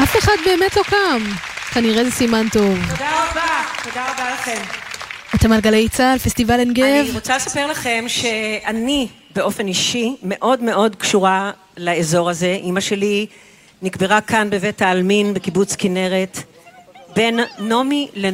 אף אחד באמת לא קם. כנראה זה סימן טוב. תודה רבה לכם. אתם על גלי צהל, פסטיבל עין גב. אני רוצה לספר לכם שאני באופן אישי מאוד מאוד קשורה לאזור הזה. אמא שלי נקברה כאן בבית העלמין בקיבוץ כנרת, בין נומי